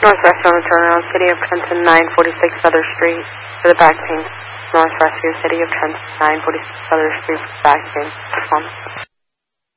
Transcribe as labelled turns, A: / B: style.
A: Northwest on the turnaround, City of Trenton, 946 Feather Street, for the back pain. Northwest, City of Trenton, 946 Feather Street, for the back pain. Performance.